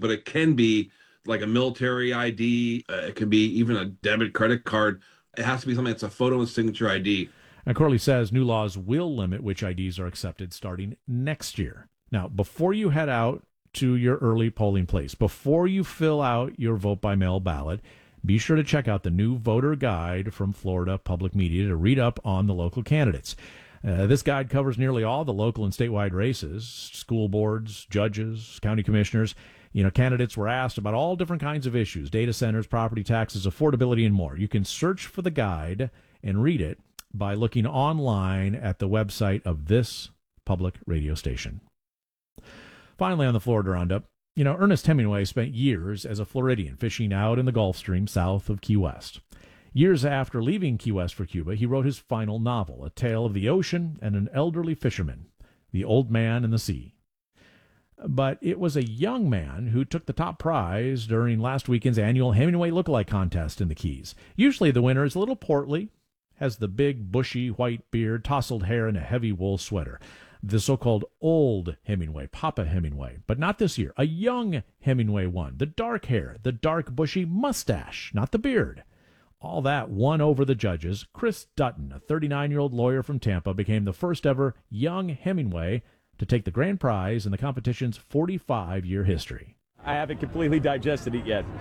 but it can be like a military ID. It can be even a debit credit card. It has to be something that's a photo and signature ID. And Corley says new laws will limit which IDs are accepted starting next year. Now, before you head out to your early polling place, before you fill out your vote-by-mail ballot, be sure to check out the new voter guide from Florida Public Media to read up on the local candidates. This guide covers nearly all the local and statewide races, school boards, judges, county commissioners. Candidates were asked about all different kinds of issues, data centers, property taxes, affordability, and more. You can search for the guide and read it by looking online at the website of this public radio station. Finally, on the Florida Roundup, Ernest Hemingway spent years as a Floridian fishing out in the Gulf Stream south of Key West. Years after leaving Key West for Cuba, he wrote his final novel, a tale of the ocean and an elderly fisherman, The Old Man and the Sea. But it was a young man who took the top prize during last weekend's annual Hemingway Lookalike Contest in the Keys. Usually the winner is a little portly, has the big, bushy, white beard, tousled hair, and a heavy wool sweater. The so-called old Hemingway, Papa Hemingway. But not this year. A young Hemingway won. The dark hair, the dark, bushy mustache, not the beard. All that won over the judges. Chris Dutton, a 39-year-old lawyer from Tampa, became the first ever young Hemingway to take the grand prize in the competition's 45-year history. I haven't completely digested it yet,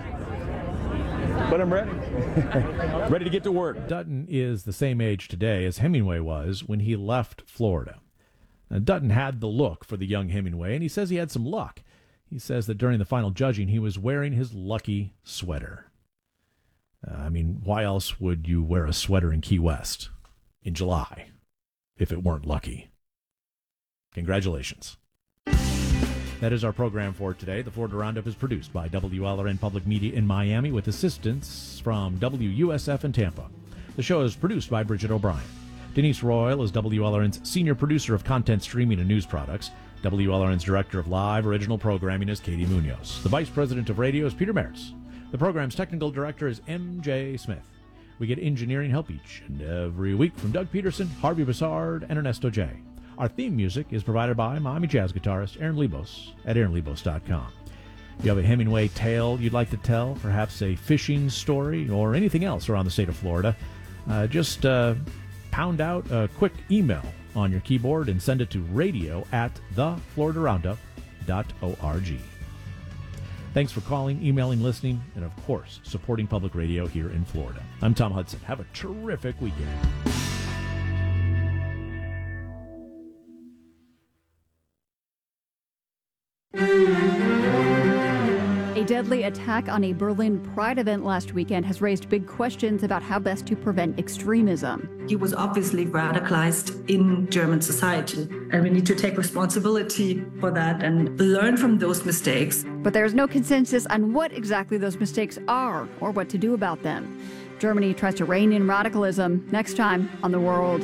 but I'm ready. Ready to get to work. Dutton is the same age today as Hemingway was when he left Florida. Now, Dutton had the look for the young Hemingway, and he says he had some luck. He says that during the final judging, he was wearing his lucky sweater. Why else would you wear a sweater in Key West in July if it weren't lucky? Congratulations. That is our program for today. The Florida Roundup is produced by WLRN Public Media in Miami with assistance from WUSF in Tampa. The show is produced by Bridget O'Brien. Denise Royal is WLRN's senior producer of content streaming and news products. WLRN's director of live original programming is Katie Munoz. The vice president of radio is Peter Maris. The program's technical director is M.J. Smith. We get engineering help each and every week from Doug Peterson, Harvey Broussard, and Ernesto J. Our theme music is provided by Miami jazz guitarist Aaron Lebos at aaronlebos.com. If you have a Hemingway tale you'd like to tell, perhaps a fishing story, or anything else around the state of Florida, just pound out a quick email on your keyboard and send it to radio@thefloridaroundup.org. Thanks for calling, emailing, listening, and of course, supporting public radio here in Florida. I'm Tom Hudson. Have a terrific weekend. A deadly attack on a Berlin Pride event last weekend has raised big questions about how best to prevent extremism. He was obviously radicalized in German society, and we need to take responsibility for that and learn from those mistakes. But there's no consensus on what exactly those mistakes are or what to do about them. Germany tries to rein in radicalism next time on The World.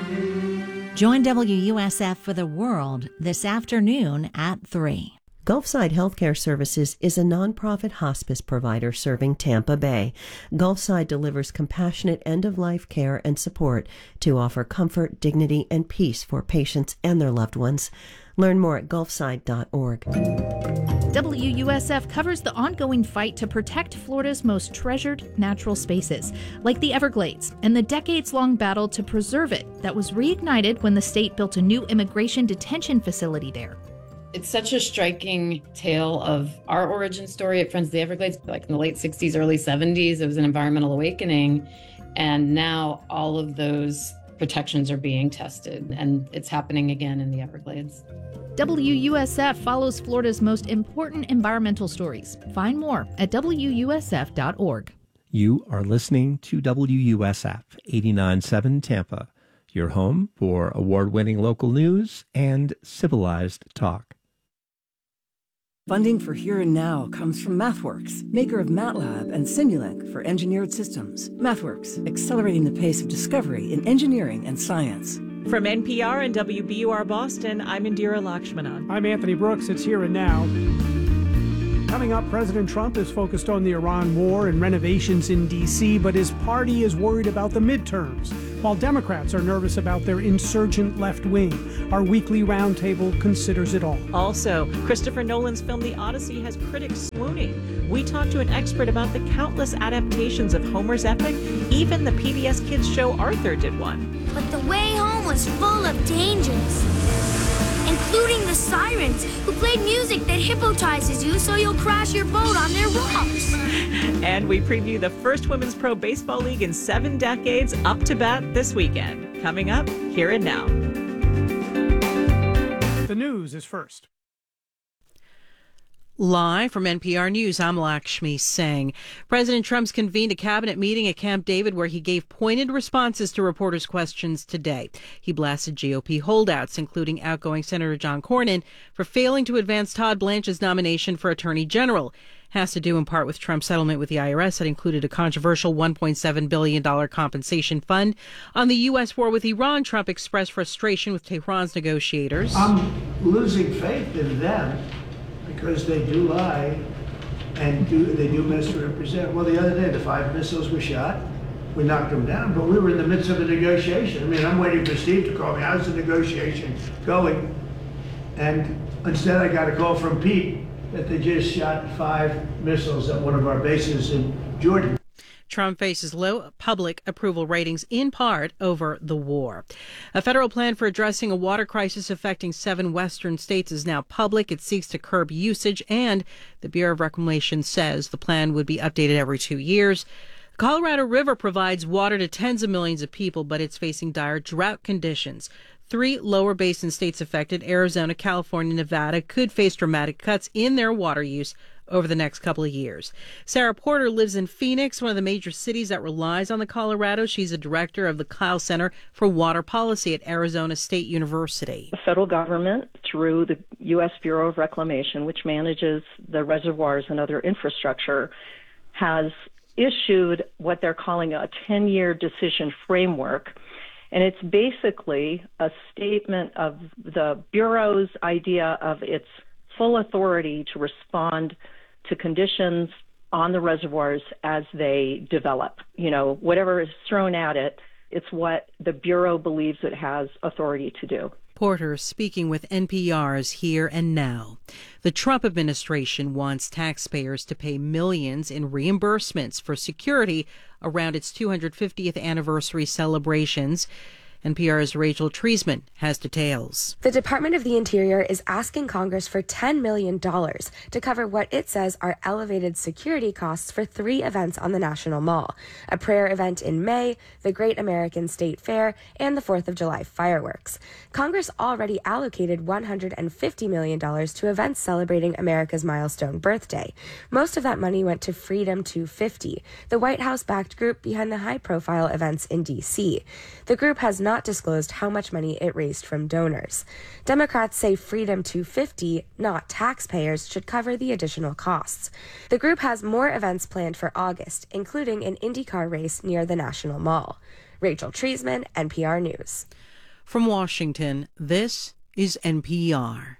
Join WUSF for The World this afternoon at 3. Gulfside Healthcare Services is a nonprofit hospice provider serving Tampa Bay. Gulfside delivers compassionate end-of-life care and support to offer comfort, dignity, and peace for patients and their loved ones. Learn more at gulfside.org. WUSF covers the ongoing fight to protect Florida's most treasured natural spaces, like the Everglades, and the decades-long battle to preserve it that was reignited when the state built a new immigration detention facility there. It's such a striking tale of our origin story at Friends of the Everglades, like in the late 60s, early 70s. It was an environmental awakening. And now all of those protections are being tested, and it's happening again in the Everglades. WUSF follows Florida's most important environmental stories. Find more at WUSF.org. You are listening to WUSF 89.7 Tampa, your home for award-winning local news and civilized talk. Funding for Here and Now comes from MathWorks, maker of MATLAB and Simulink for engineered systems. MathWorks, accelerating the pace of discovery in engineering and science. From NPR and WBUR Boston, I'm Indira Lakshmanan. I'm Anthony Brooks. It's Here and Now. Coming up, President Trump is focused on the Iran war and renovations in D.C., but his party is worried about the midterms. while Democrats are nervous about their insurgent left wing. Our weekly roundtable considers it all. Also, Christopher Nolan's film The Odyssey has critics swooning. We talked to an expert about the countless adaptations of Homer's epic. Even the PBS Kids show Arthur did one. But the way home was full of dangers, including the sirens who played music that hypnotizes you so you'll crash your boat on their rocks. And we preview the first Women's Pro Baseball League in 7 decades, up to bat this weekend. Coming up, Here and Now. The news is first. Live from NPR News, I'm Lakshmi Singh. President Trump's convened a cabinet meeting at Camp David where he gave pointed responses to reporters' questions today. He blasted GOP holdouts, including outgoing Senator John Cornyn, for failing to advance Todd Blanche's nomination for Attorney General. Has to do in part with Trump's settlement with the IRS that included a controversial $1.7 billion compensation fund. On the U.S. war with Iran, Trump expressed frustration with Tehran's negotiators. I'm losing faith in them, because they do lie and they do misrepresent. Well, the other day, the 5 missiles were shot. We knocked them down, but we were in the midst of a negotiation. I mean, I'm waiting for Steve to call me. How's the negotiation going? And instead, I got a call from Pete that they just shot 5 missiles at one of our bases in Jordan. Trump faces low public approval ratings in part over the war. A federal plan for addressing a water crisis affecting 7 western states is now public. It seeks to curb usage, and the Bureau of Reclamation says the plan would be updated every 2 years. The Colorado River provides water to tens of millions of people, but it's facing dire drought conditions. 3 lower basin states affected, Arizona, California, Nevada, could face dramatic cuts in their water use over the next couple of years. Sarah Porter lives in Phoenix, one of the major cities that relies on the Colorado. She's a director of the Kyle Center for Water Policy at Arizona State University. The federal government, through the U.S. Bureau of Reclamation, which manages the reservoirs and other infrastructure, has issued what they're calling a 10-year decision framework. And it's basically a statement of the Bureau's idea of its full authority to respond to conditions on the reservoirs as they develop. You know, whatever is thrown at it, it's what the Bureau believes it has authority to do. Porter speaking with NPR's Here and Now. The Trump administration wants taxpayers to pay millions in reimbursements for security around its 250th anniversary celebrations. NPR's Rachel Treisman has details. The Department of the Interior is asking Congress for $10 million to cover what it says are elevated security costs for 3 events on the National Mall: a prayer event in May, the Great American State Fair, and the 4th of July fireworks. Congress already allocated $150 million to events celebrating America's milestone birthday. Most of that money went to Freedom 250, the White House-backed group behind the high-profile events in D.C. The group has not disclosed how much money it raised from donors. Democrats say Freedom 250, not taxpayers, should cover the additional costs. The group has more events planned for August, including an IndyCar race near the National Mall. Rachel Treisman, NPR News. From Washington, this is NPR.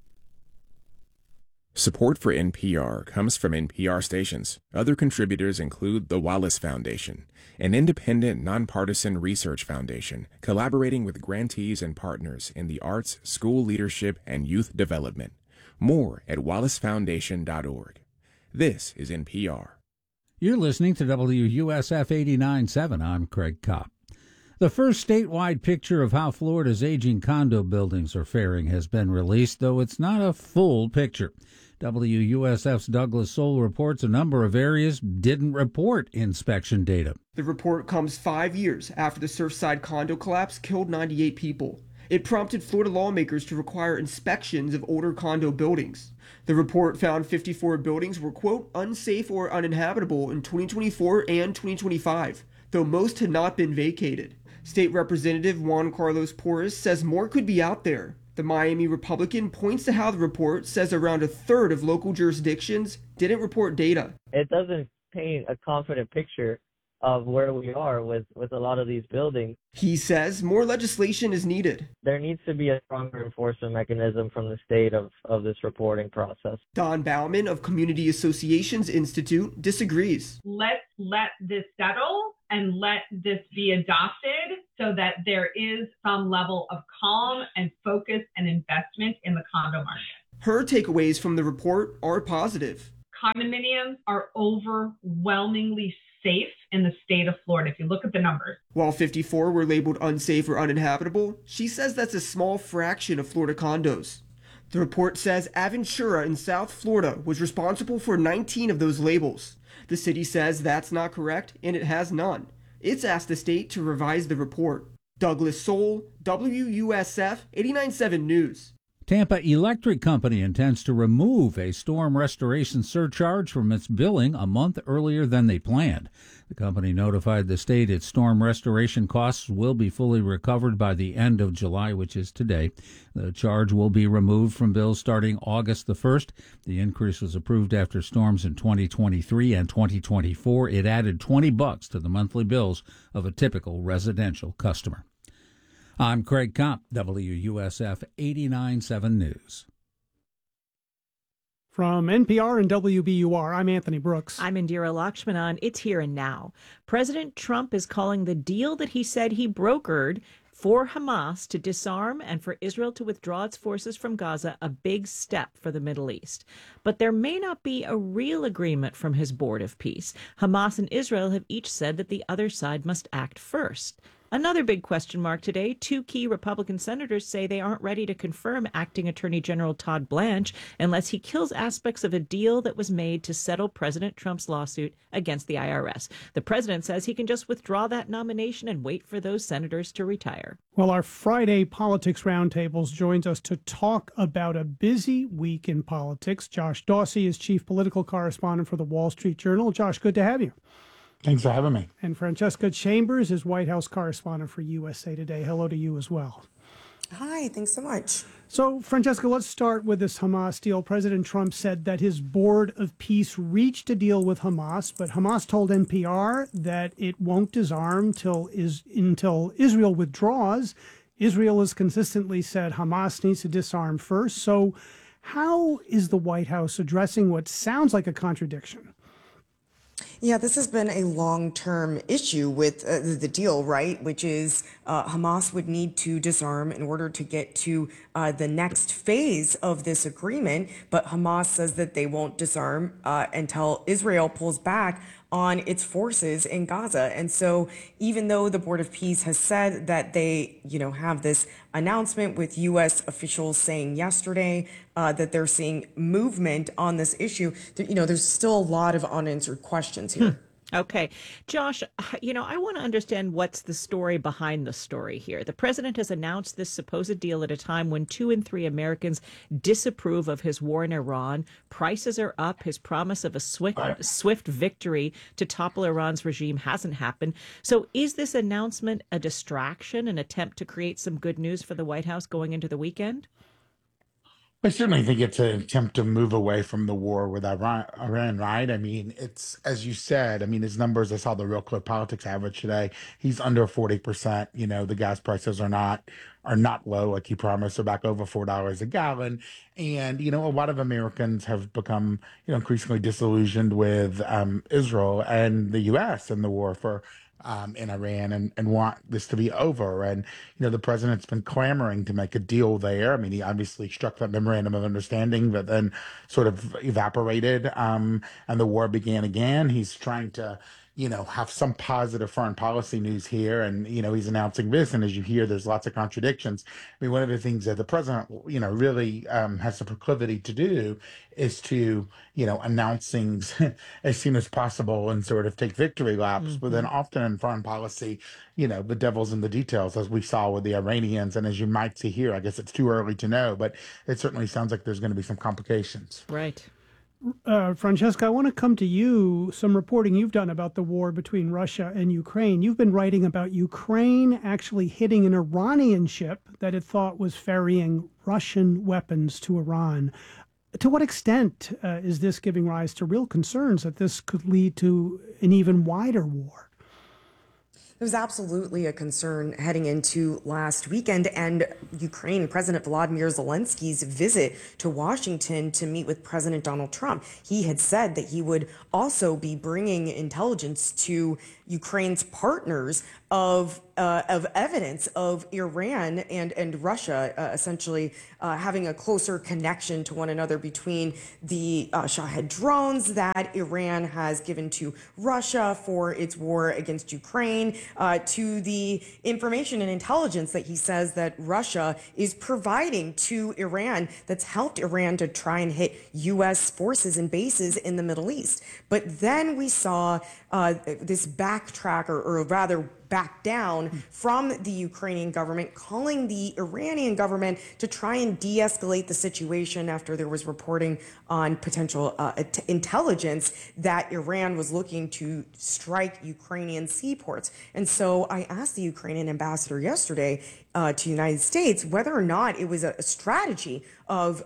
Support for NPR comes from NPR stations. Other contributors include the Wallace Foundation, an independent, nonpartisan research foundation collaborating with grantees and partners in the arts, school leadership, and youth development. More at wallacefoundation.org. This is NPR. You're listening to WUSF 89.7. I'm Craig Kopp. The first statewide picture of how Florida's aging condo buildings are faring has been released, though it's not a full picture. WUSF's Douglas Soul reports a number of areas didn't report inspection data. The report comes 5 years after the Surfside condo collapse killed 98 people. It prompted Florida lawmakers to require inspections of older condo buildings. The report found 54 buildings were, quote, unsafe or uninhabitable in 2024 and 2025, though most had not been vacated. State Representative Juan Carlos Porras says more could be out there. The Miami Republican points to how the report says around a third of local jurisdictions didn't report data. It doesn't paint a confident picture of where we are with a lot of these buildings. He says more legislation is needed. There needs to be a stronger enforcement mechanism from the state of this reporting process. Don Bauman of Community Associations Institute disagrees. Let's let this settle and let this be adopted so that there is some level of calm and focus and investment in the condo market. Her takeaways from the report are positive. Condominiums are overwhelmingly safe in the state of Florida, if you look at the numbers. While 54 were labeled unsafe or uninhabitable, she says that's a small fraction of Florida condos. The report says Aventura in South Florida was responsible for 19 of those labels. The city says that's not correct, and it has none. It's asked the state to revise the report. Douglas Soul, WUSF 89.7 News. Tampa Electric Company intends to remove a storm restoration surcharge from its billing a month earlier than they planned. The company notified the state its storm restoration costs will be fully recovered by the end of July, which is today. The charge will be removed from bills starting August the 1st. The increase was approved after storms in 2023 and 2024. It added $20 to the monthly bills of a typical residential customer. I'm Craig Kopp, WUSF 89.7 News. From NPR and WBUR, I'm Anthony Brooks. I'm Indira Lakshmanan. It's Here and Now. President Trump is calling the deal that he said he brokered for Hamas to disarm and for Israel to withdraw its forces from Gaza a big step for the Middle East. But there may not be a real agreement from his Board of Peace. Hamas and Israel have each said that the other side must act first. Another big question mark today, two key Republican senators say they aren't ready to confirm Acting Attorney General Todd Blanche unless he kills aspects of a deal that was made to settle President Trump's lawsuit against the IRS. The president says he can just withdraw that nomination and wait for those senators to retire. Well, our Friday Politics Roundtables joins us to talk about a busy week in politics. Josh Dawsey is chief political correspondent for the Wall Street Journal. Josh, good to have you. Thanks for having me. And Francesca Chambers is White House correspondent for USA Today. Hello to you as well. Hi, thanks so much. So, Francesca, let's start with this Hamas deal. President Trump said that his Board of Peace reached a deal with Hamas, but Hamas told NPR that it won't disarm until Israel withdraws. Israel has consistently said Hamas needs to disarm first. So how is the White House addressing what sounds like a contradiction? Yeah, this has been a long-term issue with the deal, right? Which is Hamas would need to disarm in order to get to the next phase of this agreement. But Hamas says that they won't disarm until Israel pulls back on its forces in Gaza. And so even though the Board of Peace has said that they, have this announcement with U.S. officials saying yesterday that they're seeing movement on this issue, there's still a lot of unanswered questions here. Okay. Josh, I want to understand what's the story behind the story here. The president has announced this supposed deal at a time when 2 in 3 Americans disapprove of his war in Iran. Prices are up. His promise of a swift victory to topple Iran's regime hasn't happened. So is this announcement a distraction, an attempt to create some good news for the White House going into the weekend? I certainly think it's an attempt to move away from the war with Iran, right? I mean, it's, as you said, his numbers, I saw the Real Clear Politics average today. He's under 40%. The gas prices are not low, like he promised. They're back over $4 a gallon. And, a lot of Americans have become, increasingly disillusioned with Israel and the U.S. and the war in Iran and want this to be over. And, the president's been clamoring to make a deal there. He obviously struck that memorandum of understanding, but then sort of evaporated and the war began again. He's trying to, have some positive foreign policy news here. And, he's announcing this. And as you hear, there's lots of contradictions. One of the things that the president, really has the proclivity to do is to, announce things as soon as possible and sort of take victory laps. Mm-hmm. But then often in foreign policy, the devil's in the details, as we saw with the Iranians. And as you might see here, I guess it's too early to know, but it certainly sounds like there's going to be some complications. Right. Francesca, I want to come to you. Some reporting you've done about the war between Russia and Ukraine. You've been writing about Ukraine actually hitting an Iranian ship that it thought was ferrying Russian weapons to Iran. To what extent is this giving rise to real concerns that this could lead to an even wider war? It was absolutely a concern heading into last weekend, and Ukraine President Volodymyr Zelensky's visit to Washington to meet with President Donald Trump. He had said that he would also be bringing intelligence to Ukraine's partners of evidence of Iran and Russia essentially having a closer connection to one another between the Shahed drones that Iran has given to Russia for its war against Ukraine, to the information and intelligence that he says that Russia is providing to Iran that's helped Iran to try and hit U.S. forces and bases in the Middle East. But then we saw this backtrack, or rather back down from the Ukrainian government, calling the Iranian government to try and de-escalate the situation after there was reporting on potential intelligence that Iran was looking to strike Ukrainian seaports. And so I asked the Ukrainian ambassador yesterday to the United States whether or not it was a strategy of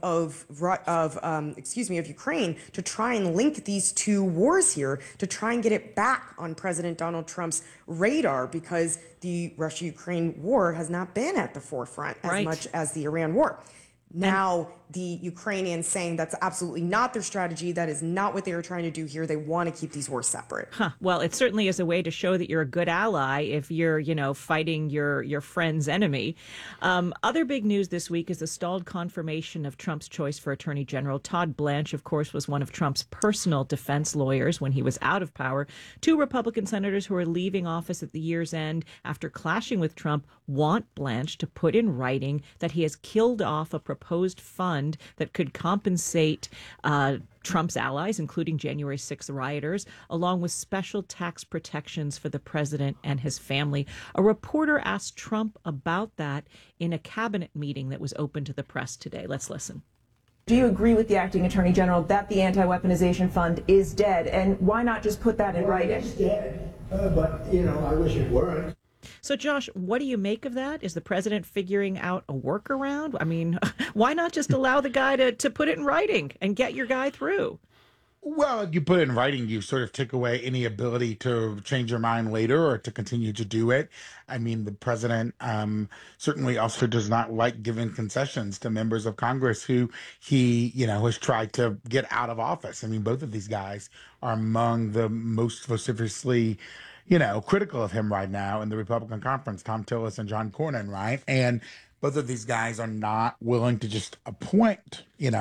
Ukraine to try and link these two wars here, to try and get it back on President Donald Trump's radar, because the Russia-Ukraine war has not been at the forefront as much as the Iran war. Now, the Ukrainians saying that's absolutely not their strategy. That is not what they are trying to do here. They want to keep these wars separate. Well, it certainly is a way to show that you're a good ally if you're, fighting your friend's enemy. Other big news this week is the stalled confirmation of Trump's choice for Attorney General. Todd Blanche, of course, was one of Trump's personal defense lawyers when he was out of power. Two Republican senators who are leaving office at the year's end after clashing with Trump want Blanche to put in writing that he has killed off a proposed fund that could compensate Trump's allies, including January 6th rioters, along with special tax protections for the president and his family. A reporter asked Trump about that in a cabinet meeting that was open to the press today. Let's listen. Do you agree with the acting attorney general that the anti-weaponization fund is dead? And why not just put that in writing? It's dead, but, I wish it weren't. So, Josh, what do you make of that? Is the president figuring out a workaround? I mean, why not just allow the guy to put it in writing and get your guy through? Well, if you put it in writing, you sort of take away any ability to change your mind later or to continue to do it. I mean, the president certainly also does not like giving concessions to members of Congress who he, has tried to get out of office. I mean, both of these guys are among the most vociferously critical of him right now in the Republican conference, Tom Tillis and John Cornyn, right? And both of these guys are not willing to just appoint,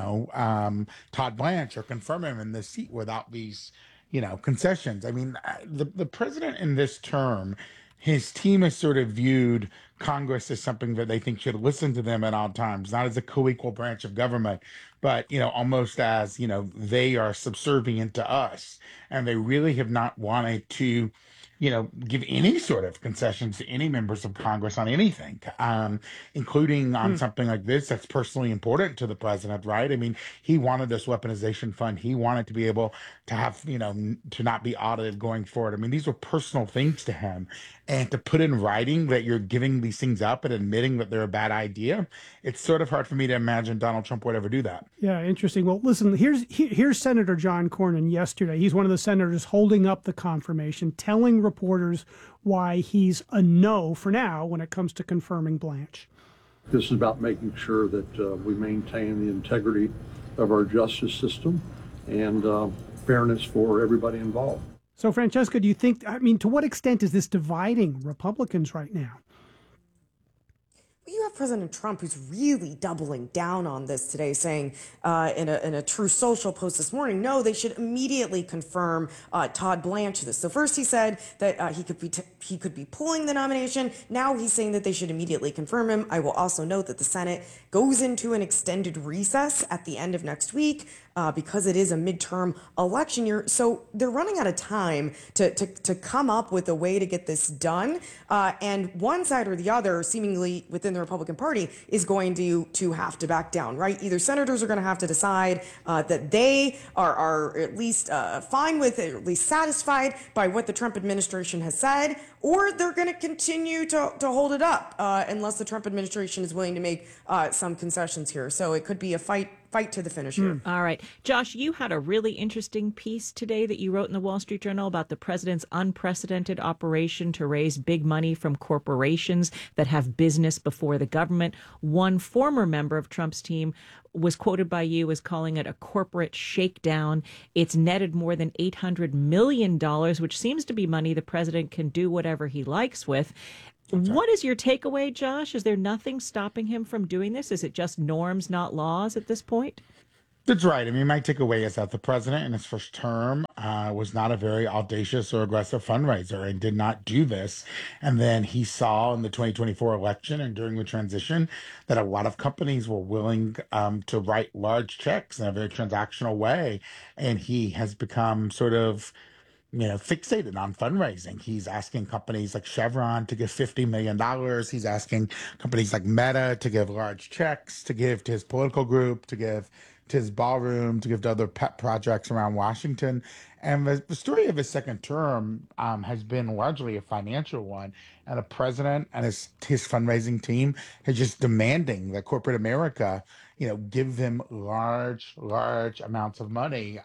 Todd Blanche or confirm him in this seat without these, concessions. I mean, the president in this term, his team has sort of viewed Congress as something that they think should listen to them at all times, not as a co-equal branch of government, but, almost as, they are subservient to us. And they really have not wanted to give any sort of concessions to any members of Congress on anything, including on something like this that's personally important to the president, right? I mean, he wanted this weaponization fund. He wanted to be able to have, to not be audited going forward. I mean, these were personal things to him. And to put in writing that you're giving these things up and admitting that they're a bad idea, it's sort of hard for me to imagine Donald Trump would ever do that. Yeah, interesting. Well, listen, here's Senator John Cornyn yesterday. He's one of the senators holding up the confirmation, telling reporters why he's a no for now when it comes to confirming Blanche. This is about making sure that we maintain the integrity of our justice system and fairness for everybody involved. So, Francesca, do you think, to what extent is this dividing Republicans right now? You have President Trump, who's really doubling down on this today, saying in a True Social post this morning, no, they should immediately confirm Todd Blanche this. So first he said that he could be pulling the nomination. Now he's saying that they should immediately confirm him. I will also note that the Senate goes into an extended recess at the end of next week because it is a midterm election year. So they're running out of time to come up with a way to get this done. And one side or the other, seemingly within the Republican Party, is going to have to back down, right? Either senators are going to have to decide that they are at least fine with it, or at least satisfied by what the Trump administration has said, or they're going to continue to hold it up unless the Trump administration is willing to make some concessions here. So it could be a fight fight to the finish here. All right. Josh, you had a really interesting piece today that you wrote in the Wall Street Journal about the president's unprecedented operation to raise big money from corporations that have business before the government. One former member of Trump's team was quoted by you as calling it a corporate shakedown. It's netted more than $800 million, which seems to be money the president can do whatever he likes with. What is your takeaway, Josh? Is there nothing stopping him from doing this? Is it just norms, not laws at this point? That's right. I mean, my takeaway is that the president in his first term was not a very audacious or aggressive fundraiser and did not do this. And then he saw in the 2024 election and during the transition that a lot of companies were willing to write large checks in a very transactional way. And he has become sort of fixated on fundraising. He's asking companies like Chevron to give $50 million. He's asking companies like Meta to give large checks, to give to his political group, to give to his ballroom, to give to other pet projects around Washington. And the story of his second term has been largely a financial one. And the president and his fundraising team is just demanding that corporate America, give them large amounts of money,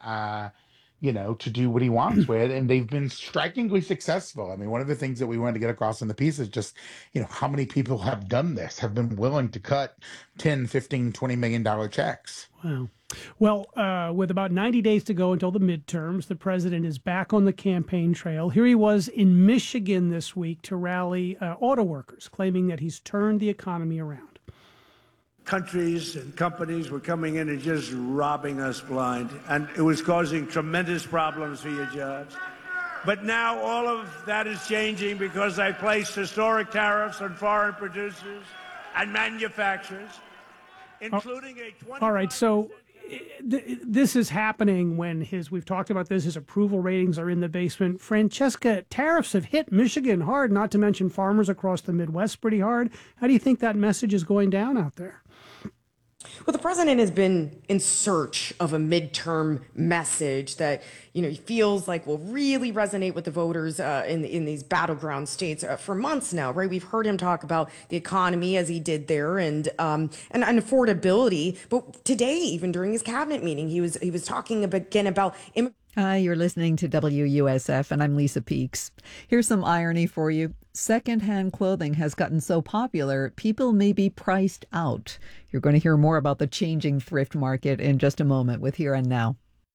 to do what he wants with. And they've been strikingly successful. I mean, one of the things that we wanted to get across in the piece is just, how many people have done this, have been willing to cut $10, $15, $20 million checks. Wow. Well, with about 90 days to go until the midterms, the president is back on the campaign trail. Here he was in Michigan this week to rally auto workers, claiming that he's turned the economy around. Countries and companies were coming in and just robbing us blind, and it was causing tremendous problems for your jobs. But now all of that is changing because I placed historic tariffs on foreign producers and manufacturers, including a 20%. All right, so this is happening when we've talked about this, his approval ratings are in the basement. Francesca, tariffs have hit Michigan hard, not to mention farmers across the Midwest pretty hard. How do you think that message is going down out there? Well, the president has been in search of a midterm message that, he feels like will really resonate with the voters in these battleground states for months now, right? We've heard him talk about the economy as he did there and affordability. But today, even during his cabinet meeting, he was talking again about Hi, you're listening to WUSF, and I'm Lisa Peeks. Here's some irony for you. Secondhand clothing has gotten so popular, people may be priced out. You're going to hear more about the changing thrift market in just a moment with Here and Now.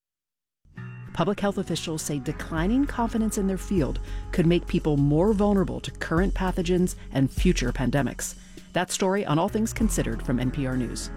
Public health officials say declining confidence in their field could make people more vulnerable to current pathogens and future pandemics. That story on All Things Considered from NPR News.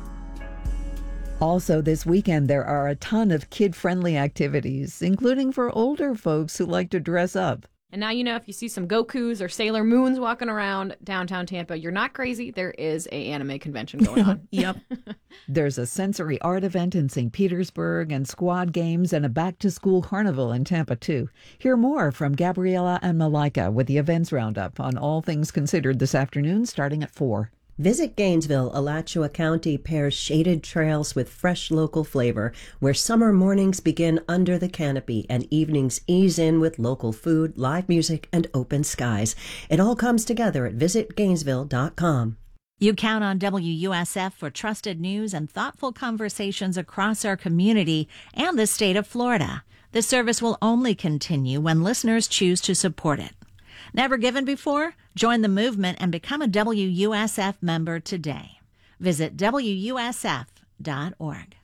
Also this weekend, there are a ton of kid-friendly activities, including for older folks who like to dress up. And now if you see some Gokus or Sailor Moons walking around downtown Tampa, you're not crazy. There is an anime convention going on. Yep. There's a sensory art event in St. Petersburg and squad games and a back-to-school carnival in Tampa, too. Hear more from Gabriella and Malika with the events roundup on All Things Considered this afternoon, starting at 4. Visit Gainesville. Alachua County pairs shaded trails with fresh local flavor, where summer mornings begin under the canopy and evenings ease in with local food, live music, and open skies. It all comes together at visitgainesville.com. You count on WUSF for trusted news and thoughtful conversations across our community and the state of Florida. This service will only continue when listeners choose to support it. Never given before? Join the movement and become a WUSF member today. Visit WUSF.org.